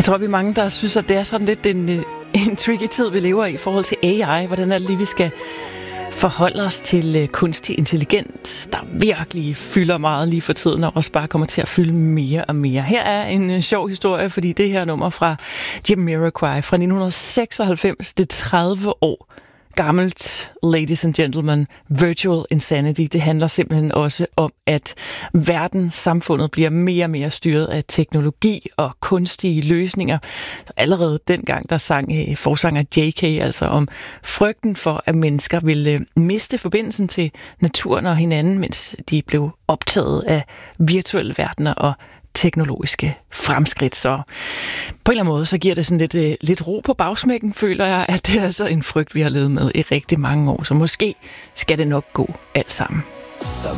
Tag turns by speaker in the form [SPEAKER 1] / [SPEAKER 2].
[SPEAKER 1] Jeg tror, vi er mange, der synes, at det er sådan lidt en tricky tid, vi lever i forhold til AI. Hvordan er det lige, vi skal forholde os til kunstig intelligens, der virkelig fylder meget lige for tiden, og også bare kommer til at fylde mere og mere. Her er en sjov historie, fordi det her nummer fra Jamiroquai fra 1996, det 30 år gammelt, ladies and gentlemen, Virtual Insanity. Det handler simpelthen også om, at verdenssamfundet bliver mere og mere styret af teknologi og kunstige løsninger. Så allerede dengang, der sang forsanger JK altså om frygten for, at mennesker ville miste forbindelsen til naturen og hinanden, mens de blev optaget af virtuelle verdener og teknologiske fremskridt. Så på en eller anden måde, så giver det sådan lidt ro på bagsmækken, føler jeg, at det er altså en frygt, vi har levet med i rigtig mange år. Så måske skal det nok gå alt sammen.